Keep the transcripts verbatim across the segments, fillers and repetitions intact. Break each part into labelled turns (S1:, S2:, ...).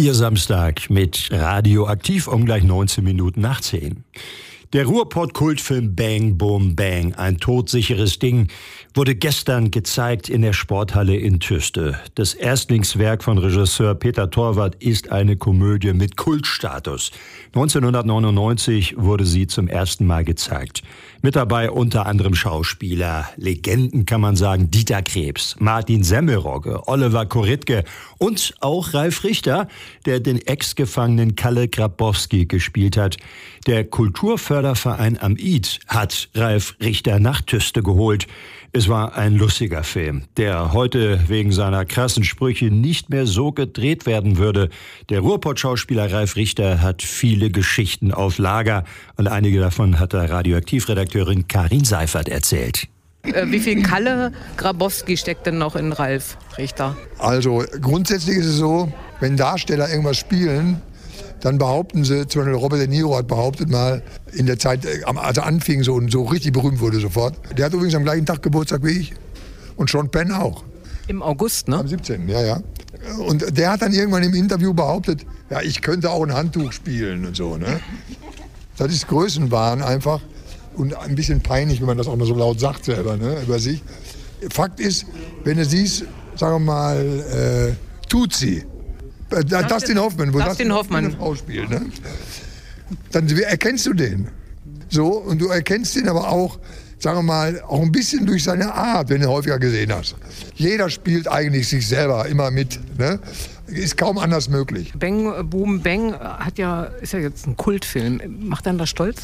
S1: Ihr Samstag mit Radioaktiv um gleich neunzehn Minuten nach zehn. Der Ruhrpott-Kultfilm Bang Boom Bang, ein todsicheres Ding, wurde gestern gezeigt in der Sporthalle in Tüste. Das Erstlingswerk von Regisseur Peter Torwart ist eine Komödie mit Kultstatus. neunzehnhundertneunundneunzig wurde sie zum ersten Mal gezeigt. Mit dabei unter anderem Schauspieler, Legenden kann man sagen, Dieter Krebs, Martin Semmelrogge, Oliver Koritke und auch Ralf Richter, der den Ex-Gefangenen Kalle Grabowski gespielt hat. Der Kulturförderverein am I D hat Ralf Richter nach Tüste geholt. Es war ein lustiger Film, der heute wegen seiner krassen Sprüche nicht mehr so gedreht werden würde. Der Ruhrpott-Schauspieler Ralf Richter hat viele Geschichten auf Lager und einige davon hat der Radioaktivredakteurin Karin Seifert erzählt.
S2: Äh, wie viel Kalle Grabowski steckt denn noch in Ralf Richter?
S3: Also grundsätzlich ist es so, wenn Darsteller irgendwas spielen, dann behaupten sie, zum Beispiel Robert De Niro hat behauptet mal, in der Zeit, als er anfing so, und so richtig berühmt wurde sofort. Der hat übrigens am gleichen Tag Geburtstag wie ich. Und Sean Penn auch.
S2: Im August, ne?
S3: Am siebzehnten, ja, ja. Und der hat dann irgendwann im Interview behauptet, ja, ich könnte auch ein Handtuch spielen und so, ne? Das ist Größenwahn einfach. Und ein bisschen peinlich, wenn man das auch noch so laut sagt selber, ne, über sich. Fakt ist, wenn du siehst, sagen wir mal, äh, Tutsi, äh, Dustin Hoffman, wo
S2: Dustin Hoffmann
S3: eine Frau spielt, ne? Dann erkennst du den. So, und du erkennst ihn aber auch, sagen wir mal, auch ein bisschen durch seine Art, wenn du ihn häufiger gesehen hast. Jeder spielt eigentlich sich selber immer mit, ne? Ist kaum anders möglich.
S2: Bang Boom Bang hat ja, ist ja jetzt ein Kultfilm. Macht einen das stolz?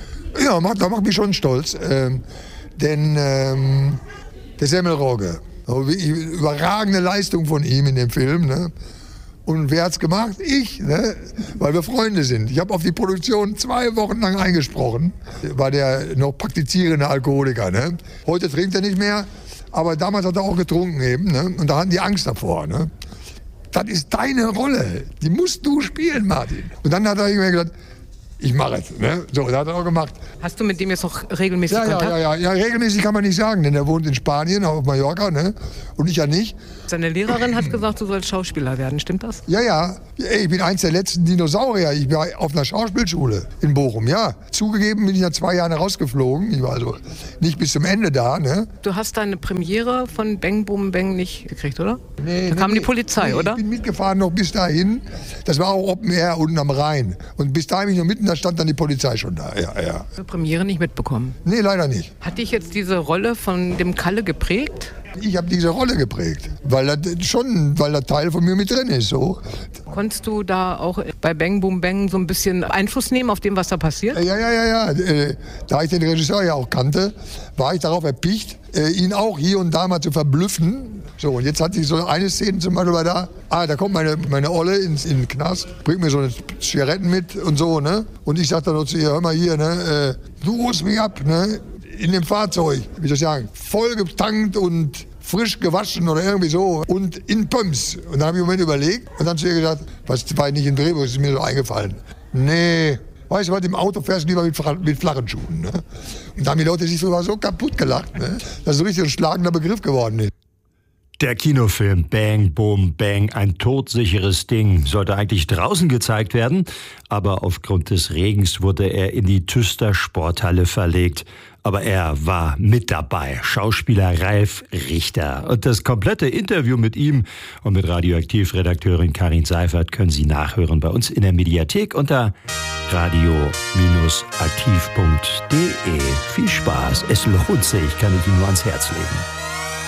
S3: Ja, macht, das macht mich schon stolz. Ähm, denn ähm, der Semmelrogge, überragende Leistung von ihm in dem Film, ne? Und wer hat's gemacht? Ich, ne? Weil wir Freunde sind. Ich habe auf die Produktion zwei Wochen lang eingesprochen. War der noch praktizierende Alkoholiker. Ne? Heute trinkt er nicht mehr, aber damals hat er auch getrunken eben. Ne? Und da hatten die Angst davor. Ne? Das ist deine Rolle. Die musst du spielen, Martin. Und dann hat er mir gesagt, ich mache es. Ne? So, das hat er auch gemacht.
S2: Hast du mit dem jetzt noch regelmäßig
S3: ja,
S2: Kontakt?
S3: Ja, ja, ja, ja, regelmäßig kann man nicht sagen, denn er wohnt in Spanien, auf Mallorca, ne? Und ich ja nicht.
S2: Seine Lehrerin hat gesagt, du sollst Schauspieler werden, stimmt das?
S3: Ja, ja. Ey, ich bin eins der letzten Dinosaurier. Ich war auf einer Schauspielschule in Bochum, ja. Zugegeben bin ich nach zwei Jahren rausgeflogen. Ich war also nicht bis zum Ende da, ne?
S2: Du hast deine Premiere von Bang Boom Bang nicht gekriegt, oder?
S3: Nee.
S2: Da kam
S3: nee,
S2: die Polizei,
S3: nee,
S2: oder?
S3: Ich bin mitgefahren noch bis dahin. Das war auch Open Air unten am Rhein. Und bis dahin bin ich noch mitten, da stand dann die Polizei schon da, ja, ja.
S2: Premiere nicht mitbekommen?
S3: Nee, leider nicht.
S2: Hat dich jetzt diese Rolle von dem Kalle geprägt?
S3: Ich habe diese Rolle geprägt, weil das schon, weil das Teil von mir mit drin ist. So.
S2: Konntest du da auch bei Bang Boom Bang so ein bisschen Einfluss nehmen auf dem, was da passiert?
S3: Ja, ja, ja, ja. Äh, da ich den Regisseur ja auch kannte, war ich darauf erpicht, äh, ihn auch hier und da mal zu verblüffen. So, und jetzt hatte ich so eine Szene zum Beispiel da. Ah, da kommt meine, meine Olle ins, in den Knast, bringt mir so eine Zigaretten mit und so, ne? Und ich sag dann noch zu ihr, hör mal hier, ne? Äh, du holst mich ab, ne? In dem Fahrzeug, wie soll ich sagen, voll getankt und frisch gewaschen oder irgendwie so und in Pumps. Und dann habe ich einen Moment überlegt und dann zu ihr gesagt, was war nicht in Drehbuch, ist mir so eingefallen. Nee, weißt du was, im Auto fährst du lieber mit, mit flachen Schuhen. Ne? Und da haben die Leute sich sogar so kaputt gelacht, ne? Dass so richtig ein schlagender Begriff geworden ist.
S1: Der Kinofilm Bang Boom Bang, ein todsicheres Ding, sollte eigentlich draußen gezeigt werden, aber aufgrund des Regens wurde er in die Tüster Sporthalle verlegt. Aber er war mit dabei, Schauspieler Ralf Richter. Und das komplette Interview mit ihm und mit Radioaktiv-Redakteurin Karin Seifert können Sie nachhören bei uns in der Mediathek unter radio aktiv punkt de. Viel Spaß, es lohnt sich, kann ich Ihnen nur ans Herz legen.